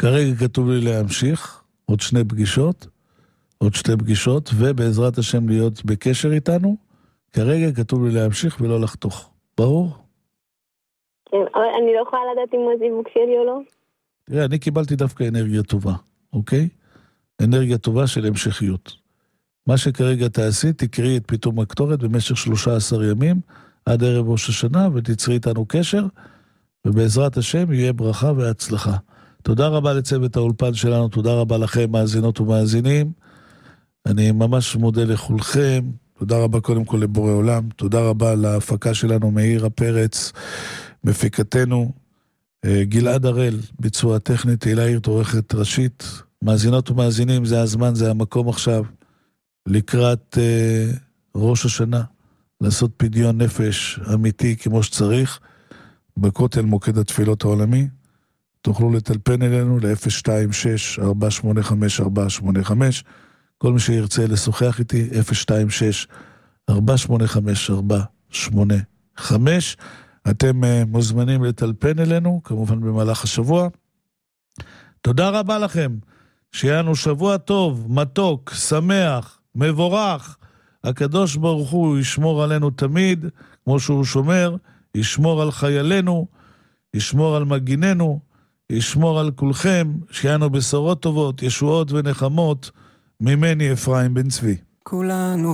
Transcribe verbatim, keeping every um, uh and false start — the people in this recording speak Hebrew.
כרגע כתוב לי להמשיך, עוד שני פגישות, עוד שתי פגישות, ובעזרת השם להיות בקשר איתנו. כרגע כתוב לי להמשיך ולא לחתוך. ברור? כן, אבל אני לא יכולה לדעת אם הזיווג שלי או לא. תראה, אני קיבלתי דווקא אנרגיה טובה, אוקיי? אנרגיה טובה של המשכיות. מה שכרגע תעשי, תקראי את פתאום הקטורת במשך שלושה עשר ימים, עד ערב ראש השנה, ותצרי איתנו קשר, ובעזרת השם יהיה ברכה והצלחה. תודה רבה לצוות האולפן שלנו, תודה רבה לכם, מאזינות ומאזינים. אני ממש מודה לכולכם. תודה רבה קודם כל לבורא עולם, תודה רבה להפקה שלנו מאיר הפרץ, מפיקתנו, גלעד הראל, ביצוע טכנית, תהילה עירת עורכת ראשית. מאזינות ומאזינים, זה הזמן, זה המקום עכשיו, לקראת אה, ראש השנה, לעשות פדיון נפש אמיתי כמו שצריך, בכותל מוקד התפילות העולמי. תוכלו לטלפן אלינו ל-אפס שתיים שש ארבע שמונה חמש ארבע שמונה חמש, כל מי שירצה לשוחח איתי, אפס שתיים שש ארבע שמונה חמש ארבע שמונה חמש. אתם uh, מוזמנים לטלפן אלינו, כמובן במהלך השבוע. תודה רבה לכם, שיהיה לנו שבוע טוב, מתוק, שמח, מבורך. הקדוש ברוך הוא ישמור עלינו תמיד, כמו שהוא שומר, ישמור על חיילינו, ישמור על מגיננו, ישמור על כולכם, שיהיה לנו בשורות טובות, ישועות ונחמות, ממני אפרים בן צבי. כולנו